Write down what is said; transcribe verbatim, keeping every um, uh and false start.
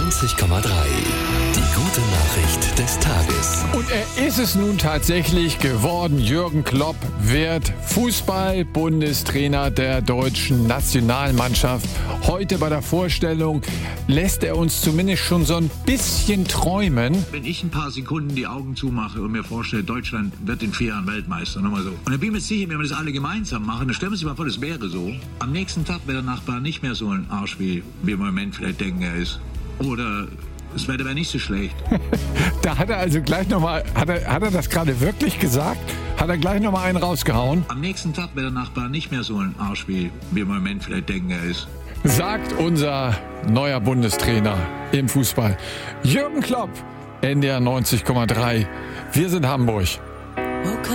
neunzig Komma drei. Die gute Nachricht des Tages. Und er ist es nun tatsächlich geworden. Jürgen Klopp wird Fußball-Bundestrainer der deutschen Nationalmannschaft. Heute bei der Vorstellung lässt er uns zumindest schon so ein bisschen träumen. Wenn ich ein paar Sekunden die Augen zumache und mir vorstelle, Deutschland wird in vier Jahren Weltmeister, nochmal so. Und dann bin ich mir sicher, wenn wir das alle gemeinsam machen, dann stellen wir uns mal vor, das wäre so. Am nächsten Tag wäre der Nachbar nicht mehr so ein Arsch, wie wir im Moment vielleicht denken, er ist. Oder das Wetter wäre nicht so schlecht. Da hat er also gleich nochmal, hat er, hat er das gerade wirklich gesagt? Hat er gleich nochmal einen rausgehauen? Am nächsten Tag wäre der Nachbar nicht mehr so ein Arsch, wie wir im Moment vielleicht denken, er ist. Sagt unser neuer Bundestrainer im Fußball. Jürgen Klopp, N D R neunzig Komma drei. Wir sind Hamburg.